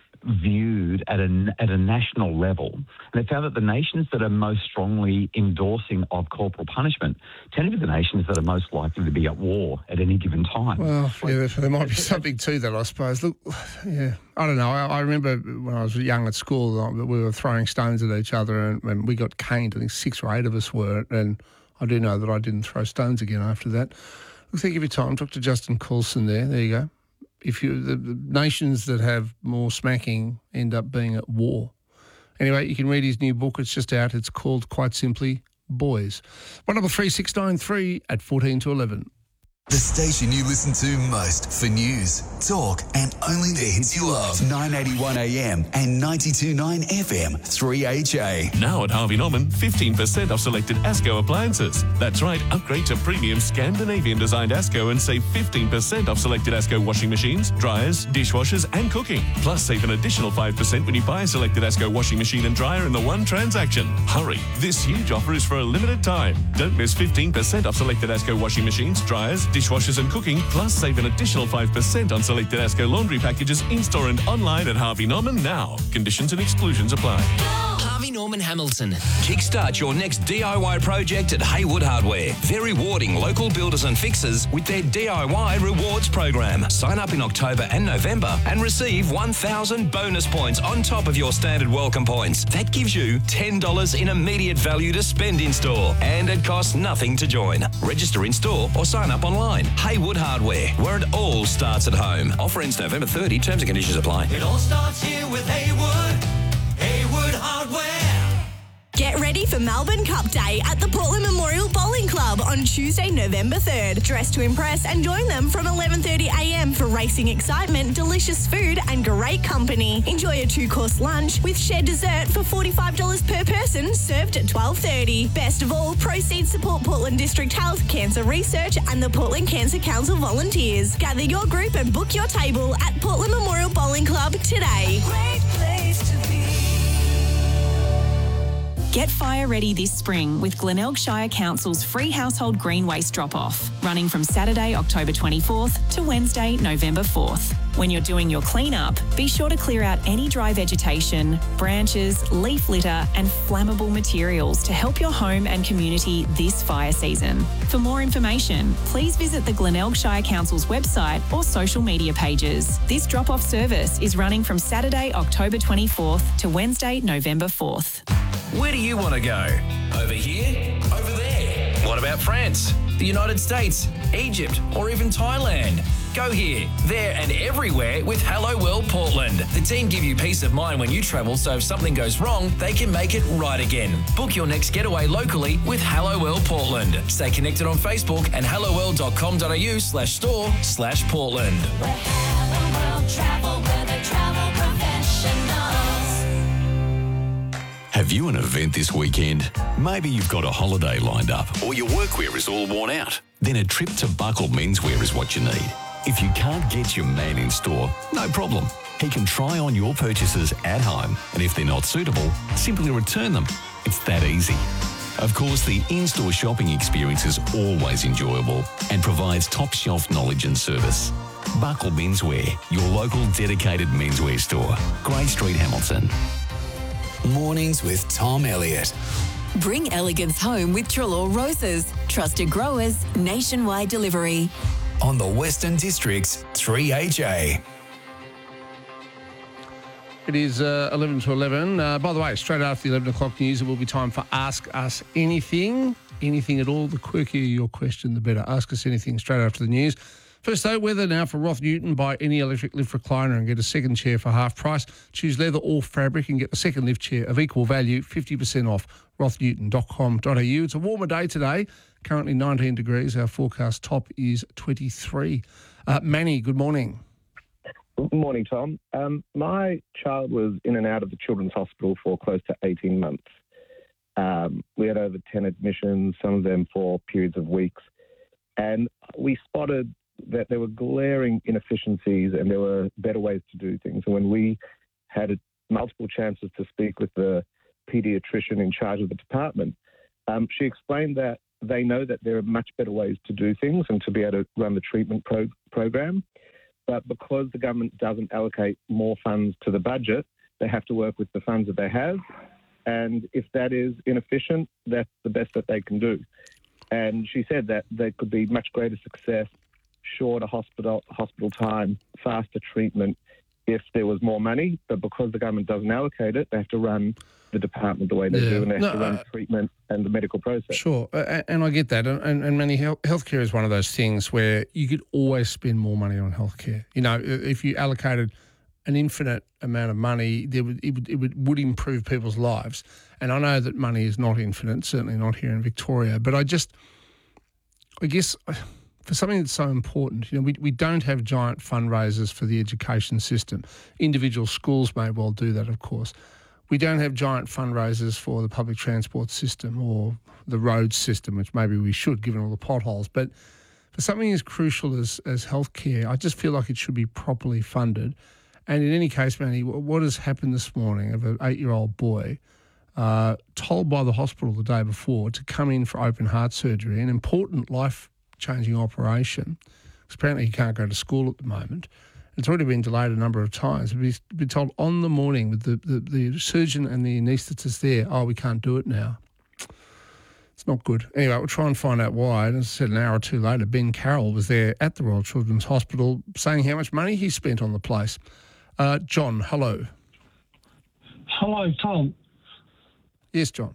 viewed at a, at a national level. And they found that the nations that are most strongly endorsing of corporal punishment tend to be the nations that are most likely to be at war at any given time. Well, yeah, there might be something to that, I suppose. Look, yeah, I don't know. I, I remember when I was young at school, we were throwing stones at each other and, and we got caned. I think six or eight of us were, and I do know that I didn't throw stones again after that. Look, thank you for your time. Doctor Justin Coulson there. There you go. If you the, the nations that have more smacking end up being at war. Anyway, you can read his new book. It's just out. It's called, quite simply, Boys. one double three six nine three at fourteen to eleven. The station you listen to most for news, talk, and only the hits you love. nine eighty-one A M and ninety-two point nine F M, three H A. Now at Harvey Norman, fifteen percent off selected ASCO appliances. That's right, upgrade to premium Scandinavian-designed ASCO and save fifteen percent off selected ASCO washing machines, dryers, dishwashers and cooking. Plus, save an additional five percent when you buy a selected ASCO washing machine and dryer in the one transaction. Hurry, this huge offer is for a limited time. Don't miss fifteen percent off selected ASCO washing machines, dryers, dishwashers and cooking, plus save an additional five percent on selected ASCO laundry packages in-store and online at Harvey Norman now. Conditions and exclusions apply. Harvey Norman Hamilton. Kickstart your next D I Y project at Haywood Hardware. They're rewarding local builders and fixers with their D I Y rewards program. Sign up in October and November and receive one thousand bonus points on top of your standard welcome points. That gives you ten dollars in immediate value to spend in store, and it costs nothing to join. Register in store or sign up online. Haywood Hardware, where it all starts at home. Offer ends November thirtieth. Terms and conditions apply. It all starts here with Haywood. Haywood Hardware. Get ready for Melbourne Cup Day at the Portland Memorial Bowling Club on Tuesday, November third. Dress to impress and join them from eleven thirty a m for racing excitement, delicious food and great company. Enjoy a two-course lunch with shared dessert for forty-five dollars per person, served at twelve thirty. Best of all, proceeds support Portland District Health, Cancer Research and the Portland Cancer Council volunteers. Gather your group and book your table at Portland Memorial Bowling Club today. Great place to be. Get fire ready this spring with Glenelg Shire Council's free household green waste drop-off, running from Saturday, October twenty-fourth to Wednesday, November fourth. When you're doing your clean-up, be sure to clear out any dry vegetation, branches, leaf litter and flammable materials to help your home and community this fire season. For more information, please visit the Glenelg Shire Council's website or social media pages. This drop-off service is running from Saturday, October twenty-fourth to Wednesday, November fourth. Where do you want to go? Over here? Over there? What about France, the United States, Egypt, or even Thailand? Go here, there and everywhere with Hello World Portland. The team give you peace of mind when you travel, so if something goes wrong, they can make it right again. Book your next getaway locally with Hello World Portland. Stay connected on Facebook and helloworld.com.au slash store slash Portland. Where Hello World travel, where they travel professionals. Have you an event this weekend? Maybe you've got a holiday lined up or your workwear is all worn out. Then a trip to Buckle Menswear is what you need. If you can't get your man in store, no problem. He can try on your purchases at home, and if they're not suitable, simply return them. It's that easy. Of course, the in-store shopping experience is always enjoyable and provides top-shelf knowledge and service. Buckle Menswear, your local dedicated menswear store. Grey Street, Hamilton. Mornings with Tom Elliott. Bring elegance home with Trelaw Roses. Trusted growers, nationwide delivery. On the Western District's three H A. It is uh, eleven to eleven. Uh, by the way, straight after the eleven o'clock news, it will be time for Ask Us Anything. Anything at all. The quirkier your question, the better. Ask us anything straight after the news. First though, weather now for Roth Newton. Buy any electric lift recliner and get a second chair for half price. Choose leather or fabric and get the second lift chair of equal value, fifty percent off. roth newton dot com dot a u. It's a warmer day today. Currently nineteen degrees. Our forecast top is twenty-three. Uh, Manny, good morning. Good morning, Tom. Um, my child was in and out of the Children's Hospital for close to eighteen months. Um, we had over ten admissions, some of them for periods of weeks. And we spotted that there were glaring inefficiencies and there were better ways to do things. And when we had multiple chances to speak with the paediatrician in charge of the department, um, she explained that they know that there are much better ways to do things and to be able to run the treatment pro- program. But because the government doesn't allocate more funds to the budget, they have to work with the funds that they have. And if that is inefficient, that's the best that they can do. And she said that there could be much greater success, shorter hospital hospital time, faster treatment if there was more money. But because the government doesn't allocate it, they have to run the department the way they Yeah. do, and they have No, to run uh, treatment and the medical process. Sure, uh, and I get that, and, and, and many health, healthcare is one of those things where you could always spend more money on healthcare. You know, if you allocated an infinite amount of money, there would, it, would, it would, would improve people's lives. And I know that money is not infinite, certainly not here in Victoria, but I just, I guess, for something that's so important, you know, we, we don't have giant fundraisers for the education system. Individual schools may well do that, of course. We don't have giant fundraisers for the public transport system or the road system, which maybe we should, given all the potholes. But for something as crucial as, as healthcare, I just feel like it should be properly funded. And in any case, Manny, what has happened this morning of an eight-year-old boy uh, told by the hospital the day before to come in for open heart surgery, an important life-changing operation, because apparently he can't go to school at the moment. It's already been delayed a number of times. We've been told on the morning with the, the, the surgeon and the anaesthetist there, oh, we can't do it now. It's not good. Anyway, we'll try and find out why. And as I said, an hour or two later, Ben Carroll was there at the Royal Children's Hospital saying how much money he spent on the place. Uh, John, hello. Hello, Tom. Yes, John.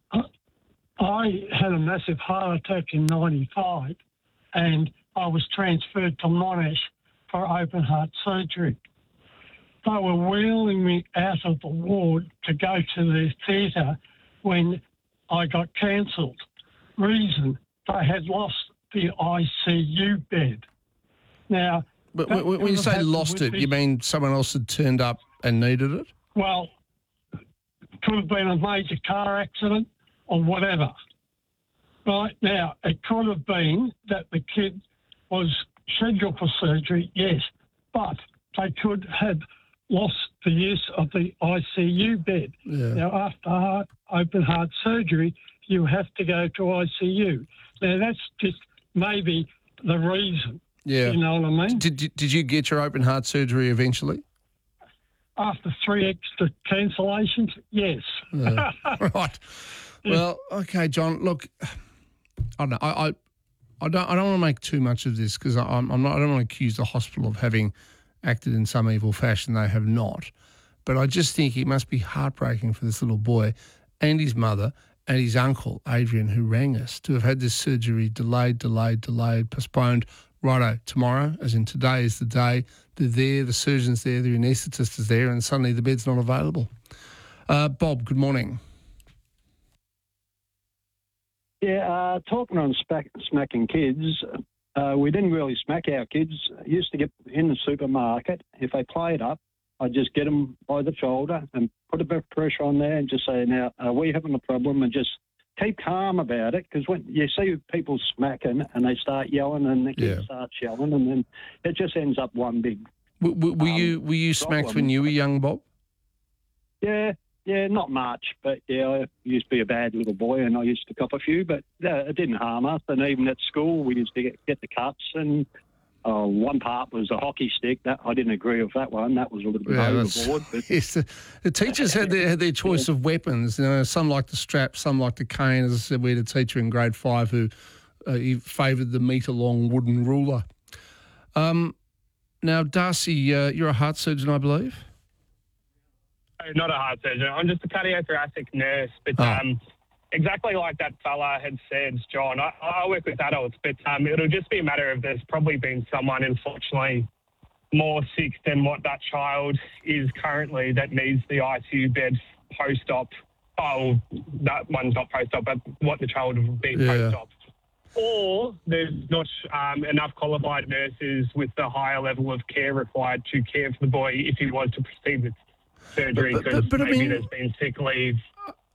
I had a massive heart attack in ninety-five and I was transferred to Monash for open heart surgery. They were wheeling me out of the ward to go to the theatre when I got cancelled. Reason, they had lost the I C U bed. Now, But when, when you say lost it, you mean someone else had turned up and needed it? Well, could have been a major car accident or whatever. Right now, it could have been that the kid was scheduled for surgery, yes, but they could have lost the use of the I C U bed. Yeah. Now, after heart, open heart surgery, you have to go to I C U. Now, that's just maybe the reason. Yeah. You know what I mean? Did, did, did you get your open heart surgery eventually? After three extra cancellations, yes. Yeah. Right. Well, okay, John. Look, I don't know. I, I, I don't. I don't want to make too much of this because I'm, I'm not. I don't want to accuse the hospital of having acted in some evil fashion. They have not. But I just think it must be heartbreaking for this little boy and his mother and his uncle Adrian, who rang us, to have had this surgery delayed, delayed, delayed, postponed. Righto, tomorrow, as in today, is the day. They're there, the surgeon's there, the anaesthetist is there, and suddenly the bed's not available. Uh, Bob, good morning. Yeah, uh, talking on smack, smacking kids, uh, we didn't really smack our kids. Used to get in the supermarket. If they played up, I'd just get them by the shoulder and put a bit of pressure on there and just say, now, are we having a problem? And just keep calm about it, because when you see people smacking and they start yelling and the kid Yeah. starts yelling, and then it just ends up one big. W- w- were um, you were you smacked problem. when you were young, Bob? Yeah, yeah, not much, but yeah, I used to be a bad little boy and I used to cop a few, but uh, it didn't harm us. And even at school, we used to get, get the cuts, and uh, one part was a hockey stick. That I didn't agree with that one. That was a little bit Yeah, that's- overboard. But Yes, the, the teachers had their had their choice of weapons. You know, some like the strap, some like the cane. As I said, we had a teacher in grade five who uh, he favoured the metre-long wooden ruler. Um, now, Darcy, uh, you're a heart surgeon, I believe. No, not a heart surgeon. I'm just a cardiothoracic nurse. But Oh. um, exactly like that fella had said, John, I, I work with adults, but um, it'll just be a matter of there's probably been someone, unfortunately, more sick than what that child is currently that needs the I C U bed post-op. Oh, that one's not post-op, but what the child will be Yeah. post-op. Or there's not um, enough qualified nurses with the higher level of care required to care for the boy if he was to proceed with surgery, But- but- because but I maybe mean- there's been sick leave.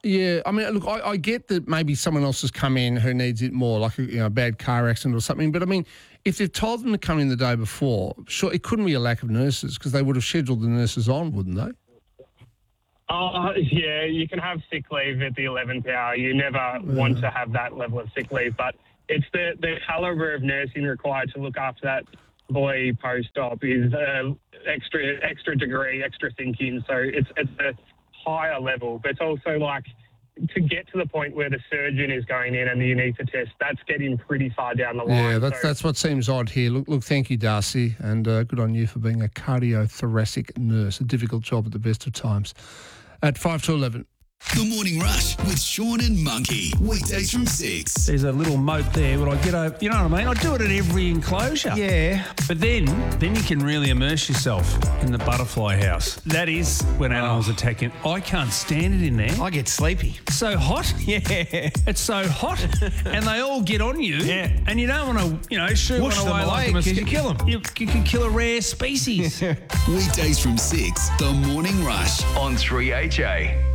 Yeah, I mean, look, I, I get that maybe someone else has come in who needs it more, like a, you know, a bad car accident or something. But I mean, if they've told them to come in the day before, sure, it couldn't be a lack of nurses because they would have scheduled the nurses on, wouldn't they? Oh, yeah, you can have sick leave at the eleventh hour. You never want to have that level of sick leave, but it's the, the calibre of nursing required to look after that boy post-op is uh, extra extra degree, extra thinking. So it's it's a higher level, but it's also like to get to the point where the surgeon is going in and you need to test, that's getting pretty far down the line. Yeah, that's so, that's what seems odd here. Look, look, thank you, Darcy, and uh, good on you for being a cardiothoracic nurse. A difficult job at the best of times. At five to eleven. The Morning Rush with Sean and Monkey. Weekdays from six. There's a little moat there, but I get over, you know what I mean? I do it at every enclosure. Yeah. But then, then you can really immerse yourself in the butterfly house. That is when animals Oh. attack it. I can't stand it in there. I get sleepy. So hot. Yeah. It's so hot. And they all get on you. Yeah. And you don't want to, you know, shoo Whoosh one them away like away a 'cause mosquito. you kill 'em. You, you can kill a rare species. Weekdays from six. The Morning Rush on three H A.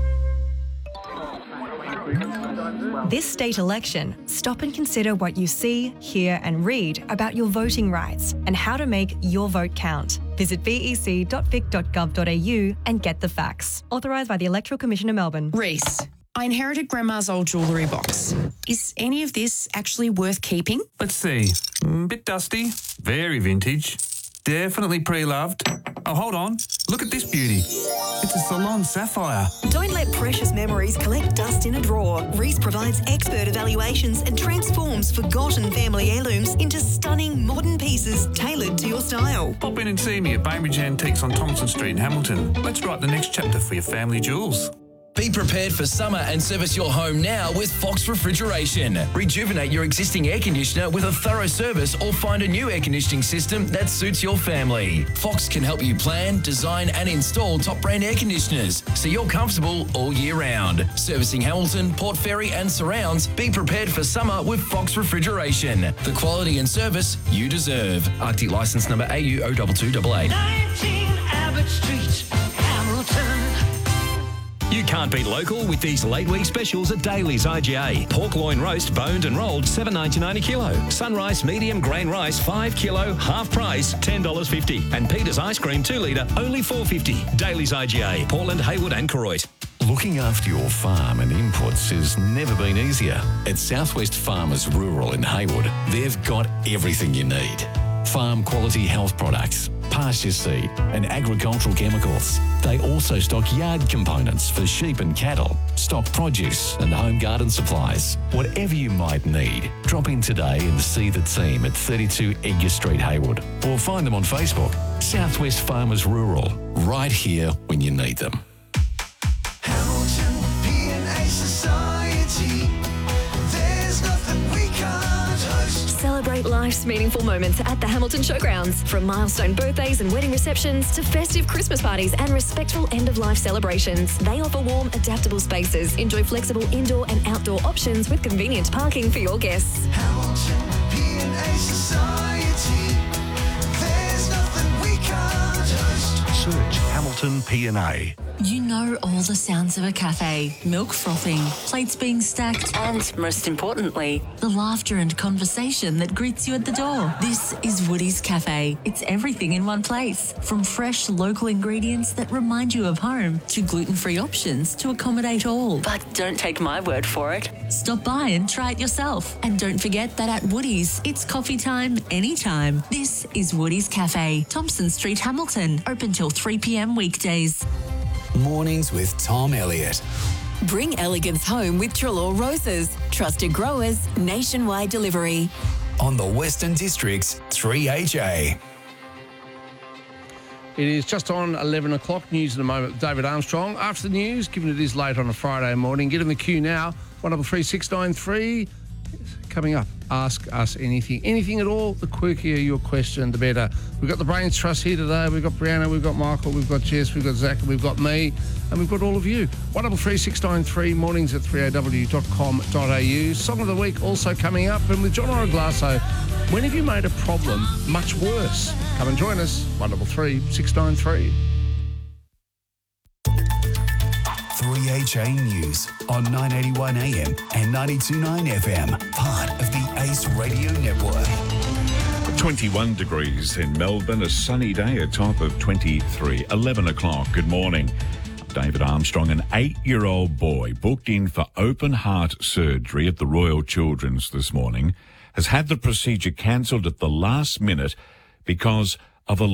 This state election, stop and consider what you see, hear and read about your voting rights and how to make your vote count. Visit v e c dot vic dot gov dot a u and get the facts. Authorised by the Electoral Commission of Melbourne. Reese, I inherited Grandma's old jewellery box. Is any of this actually worth keeping? Let's see. Mm, bit dusty. Very vintage. Definitely pre-loved. Oh, hold on. Look at this beauty. It's a Salon Sapphire. Don't let precious memories collect dust in a drawer. Reese provides expert evaluations and transforms forgotten family heirlooms into stunning modern pieces tailored to your style. Pop in and see me at Bainbridge Antiques on Thompson Street in Hamilton. Let's write the next chapter for your family jewels. Be prepared for summer and service your home now with Fox Refrigeration. Rejuvenate your existing air conditioner with a thorough service or find a new air conditioning system that suits your family. Fox can help you plan, design and install top brand air conditioners so you're comfortable all year round. Servicing Hamilton, Port Fairy and surrounds, be prepared for summer with Fox Refrigeration. The quality and service you deserve. Arctic licence number A U zero two two eight eight. nineteen Abbott Street, Hamilton. You can't beat local with these late week specials at Daly's I G A. Pork loin roast, boned and rolled, seven dollars ninety-nine a kilo. Sunrise medium grain rice, five kilo, half price, ten dollars fifty. And Peter's ice cream, two litre, only four dollars fifty. Daly's I G A, Portland, Haywood and Koroit. Looking after your farm and inputs has never been easier. At Southwest Farmers Rural in Haywood, they've got everything you need. Farm quality health products, pasture seed and agricultural chemicals. They also stock yard components for sheep and cattle, stock produce and home garden supplies. Whatever you might need, drop in today and see the team at thirty-two Edgar Street, Haywood, or find them on Facebook. Southwest Farmers Rural, right here when you need them. Hamilton P and A Society. There's nothing we can't host. Celebrate life's meaningful moments at the Hamilton Showgrounds. From milestone birthdays and wedding receptions to festive Christmas parties and respectful end-of-life celebrations, they offer warm, adaptable spaces. Enjoy flexible indoor and outdoor options with convenient parking for your guests. Hamilton P and A Society. There's nothing we can't host. Search Hamilton P and A. You know all the sounds of a cafe. Milk frothing, plates being stacked, and most importantly, the laughter and conversation that greets you at the door. This is Woody's Cafe. It's everything in one place. From fresh local ingredients that remind you of home to gluten-free options to accommodate all. But don't take my word for it. Stop by and try it yourself. And don't forget that at Woody's, it's coffee time anytime. This is Woody's Cafe, Thompson Street, Hamilton. Open till three p.m. weekdays. Mornings with Tom Elliott. Bring elegance home with Trelaw Roses. Trusted growers, nationwide delivery. On the Western District's three H A. It is just on eleven o'clock. News in a moment with David Armstrong. After the news, given it is late on a Friday morning, get in the queue now. one double three six nine three. Coming up, ask us anything. Anything at all. The quirkier your question, the better. We've got the Brains Trust here today. We've got Brianna, we've got Michael, we've got Jess, we've got Zach, and we've got me. And we've got all of you. one double three six nine three, mornings at three a w dot com dot a u. Song of the week also coming up. And with John Oraglasso, when have you made a problem much worse? Come and join us. one double three six nine three. three H A News on nine eighty-one A M and ninety-two point nine F M, part of the Ace Radio Network. twenty-one degrees in Melbourne, a sunny day, a top of twenty-three. eleven o'clock, good morning. David Armstrong, an eight-year-old boy booked in for open heart surgery at the Royal Children's this morning, has had the procedure cancelled at the last minute because of a